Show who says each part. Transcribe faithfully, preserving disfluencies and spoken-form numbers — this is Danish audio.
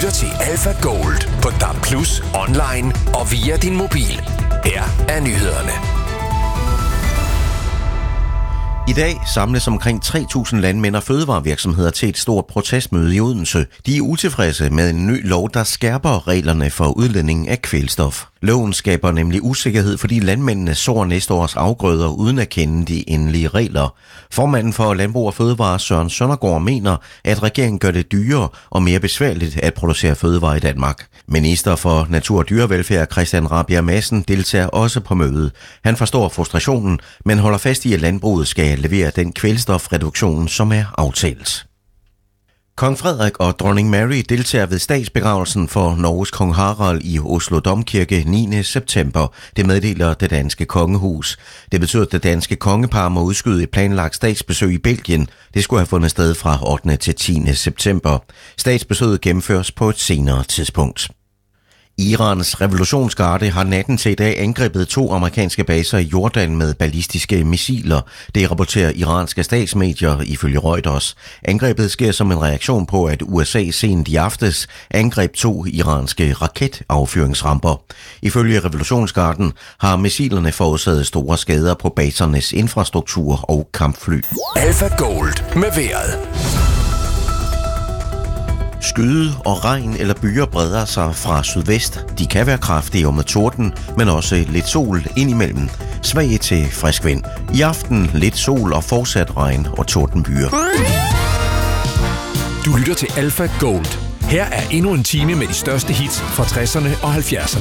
Speaker 1: lytter til Alpha Gold på D A B plus, online og via din mobil. Her er nyhederne.
Speaker 2: I dag samles omkring tre tusind landmænd og fødevarevirksomheder til et stort protestmøde i Odense. De er utilfredse med en ny lov, der skærper reglerne for udledning af kvælstof. Loven skaber nemlig usikkerhed, fordi landmændene sår næste års afgrøder uden at kende de endelige regler. Formanden for Landbrug og Fødevare, Søren Søndergaard, mener, at regeringen gør det dyrere og mere besværligt at producere fødevarer i Danmark. Minister for Natur og Dyrevelfærd, Christian Rabjerg Madsen, deltager også på mødet. Han forstår frustrationen, men holder fast i, at landbruget skal levere den kvælstofreduktion, som er aftalt. Kong Frederik og dronning Mary deltager ved statsbegravelsen for Norges kong Harald i Oslo Domkirke niende september. Det meddeler det danske kongehus. Det betyder, at det danske kongepar må udskyde et planlagt statsbesøg i Belgien. Det skulle have fundet sted fra ottende til tiende september. Statsbesøget gennemføres på et senere tidspunkt. Irans revolutionsgarde har natten til i dag angrebet to amerikanske baser i Jordan med ballistiske missiler. Det rapporterer iranske statsmedier ifølge Reuters. Angrebet sker som en reaktion på, at U S A sent i aftes angreb to iranske raketaffyringsramper. Ifølge revolutionsgarden har missilerne forårsaget store skader på basernes infrastruktur og kampfly.
Speaker 1: Alpha Gold med vejret.
Speaker 2: Skyde og regn eller byer breder sig fra sydvest. De kan være kraftige og med torden, men også lidt sol indimellem. Svag til frisk vind. I aften lidt sol og fortsat regn og tordenbyer.
Speaker 1: Du lytter til Alpha Gold. Her er endnu en time med de største hits fra tresserne og halvfjerdserne.